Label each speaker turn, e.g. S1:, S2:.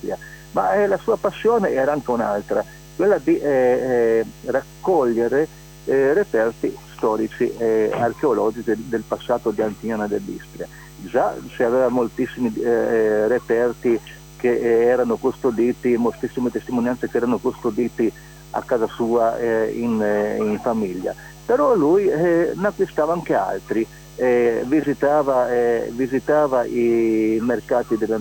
S1: d'Istria, ma la sua passione era anche un'altra, quella di raccogliere reperti storici e archeologici del passato di Antignana dell'Istria. Già si aveva moltissimi reperti che erano custoditi, moltissime testimonianze che erano custoditi a casa sua in famiglia, però lui ne acquistava anche altri, visitava i mercati